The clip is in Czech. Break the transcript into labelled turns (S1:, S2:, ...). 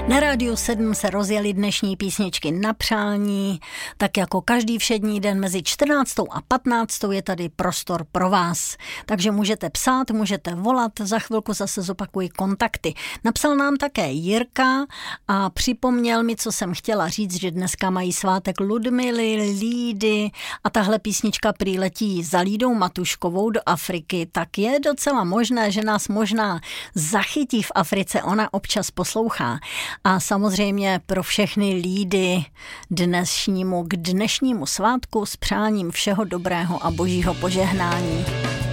S1: Na Rádiu 7 se rozjeli dnešní písničky na přání, tak jako každý všední den mezi 14. a 15. je tady prostor pro vás. Takže můžete psát, můžete volat, za chvilku zase zopakuji kontakty. Napsal nám také Jirka a připomněl mi, co jsem chtěla říct, že dneska mají svátek Ludmily, Lídy a tahle písnička prý letí za Lídou Matuškovou do Afriky, tak je docela možné, že nás možná zachytí v Africe, ona občas poslouchá. A samozřejmě pro všechny Lídy k dnešnímu svátku s přáním všeho dobrého a božího požehnání.